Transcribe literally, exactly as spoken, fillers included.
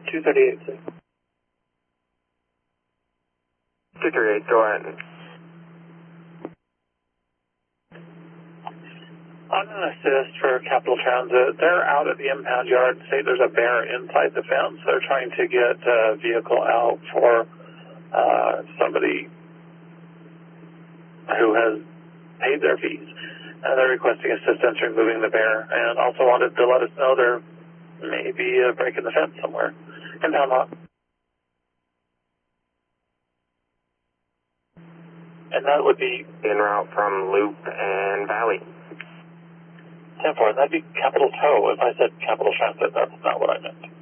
two thirty-eight, six. two thirty-eight, go ahead. On an assist for Capital Transit, they're out at the impound yard. Say there's a bear inside the fence. They're trying to get a vehicle out for uh, somebody who has paid their fees. And they're requesting assistance removing the bear, and also wanted to let us know there may be a break in the fence somewhere. Impound lot. And that would be En route from Loop and Valley. ten four, that'd be Capital Tow. If I said Capital Transit, that's not what I meant.